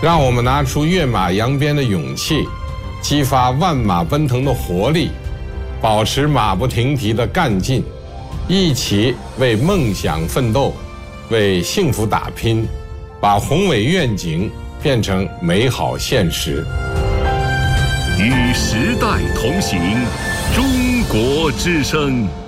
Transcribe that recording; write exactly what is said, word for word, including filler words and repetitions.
让我们拿出跃马扬鞭的勇气，激发万马奔腾的活力，保持马不停蹄的干劲，一起为梦想奋斗，为幸福打拼，把宏伟愿景变成美好现实。 与时代同行，中国之声。